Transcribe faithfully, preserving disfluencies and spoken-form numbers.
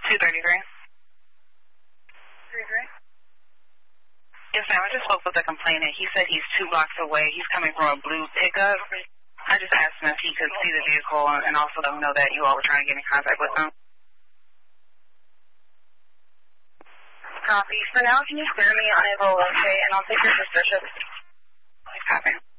two thirty-three. thirty-three? Yes, ma'am. I just spoke with the complainant. He said he's two blocks away. He's coming from a blue pickup. I just asked him if he could see the vehicle and also let him know that you all were trying to get in contact with him. Copy. For now, can you clear me on a roll okay, and I'll take your suspicious. Copy.